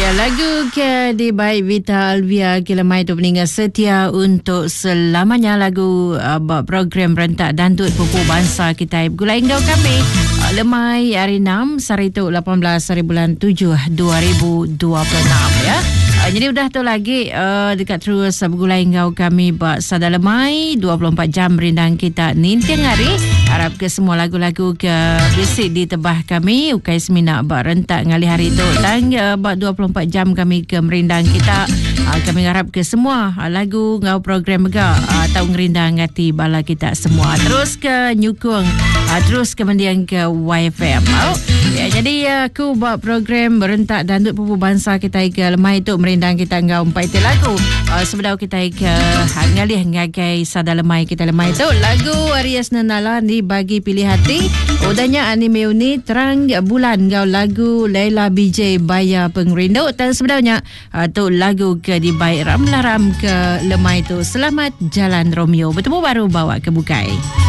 Ya, lagu ke di baik Vita Alvia Kilemai itu peninggal setia untuk selamanya. Lagu program rentak dandut Pupu Bangsa kita gulai engkau kami Lemai hari 6 hari itu 18 hari bulan 7 2026 ya. Jadi udah tu lagi dekat terus bergulai engkau kami bak sada lemai 24 jam merindang kita nintiang hari. Harap ke semua lagu-lagu ke bisik di tebah kami ukai semina bak rentak ngali hari itu dan bak 24 jam kami ke merindang kita. Kami harap ke semua lagu ngau program juga atau ngerindang hati bala kita semua. Terus ke nyukung terus kemudian ke YFM. Ya, jadi aku buat program berentak dandut Pupu Bangsa kita ke lemai itu merindang kita ngau empat itu lagu. Sebelum kita ke ngalih ngagai sada lemai kita lemai itu lagu Aries Nenala ni bagi pilih hati. Udahnya anime uni terang bulan ngau lagu Laila BJ Baya Pengrindu dan sebenarnya tu lagu ke di baik Ram Laram ke lemai itu Selamat Jalan Romeo. Bertemu baru bawa ke bukai.